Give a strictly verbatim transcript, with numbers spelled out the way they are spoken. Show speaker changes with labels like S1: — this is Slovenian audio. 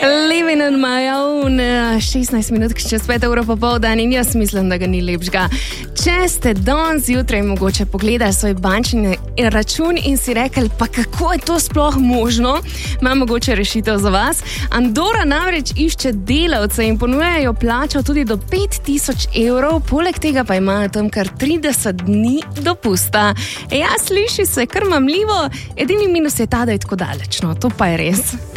S1: Living on my own, šestnajst minut čez pet uro popoldan in jaz mislim, da ga ni lepšega. Če ste danes zjutraj mogoče pogledali svoj bančni račun in si rekli, pa kako je to sploh možno, imam mogoče rešitev za vas. Andora namreč išče delavce in ponujajo plačo tudi do pet tisoč evrov, poleg tega pa imajo tam kar trideset dni dopusta. Ja, sliši se kar mamljivo, edini minus je ta, da je tako daleč, no, to pa je res.